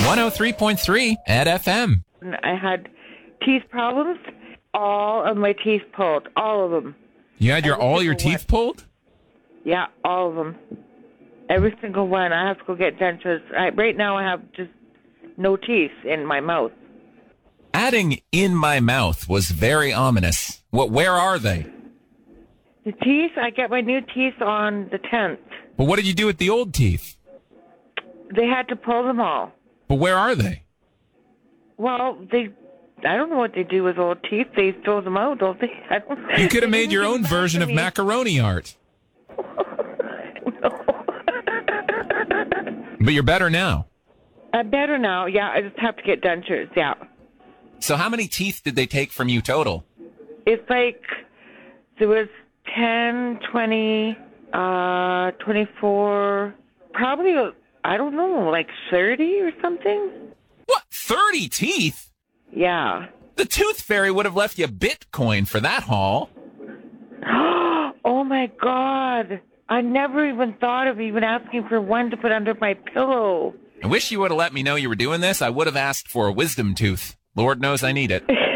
103.3 at FM. I had teeth problems. All of my teeth pulled. All of them. You had all your teeth pulled? Yeah, all of them. Every single one. I have to go get dentures. Right now I have just no teeth in my mouth. Adding "in my mouth" was very ominous. Where are they? The teeth, I get my new teeth on the 10th. But what did you do with the old teeth? They had to pull them all. But where are they? Well, I don't know what they do with old teeth. They throw them out, don't they? You could have made your own version of macaroni art. No. But you're better now. I'm better now. Yeah, I just have to get dentures. Yeah. So how many teeth did they take from you total? It's like there was 10, 20, 24, probably, I don't know, like 30 or something. What, 30 teeth? Yeah. The Tooth Fairy would have left you Bitcoin for that haul. Oh, my God. I never even thought of even asking for one to put under my pillow. I wish you would have let me know you were doing this. I would have asked for a wisdom tooth. Lord knows I need it.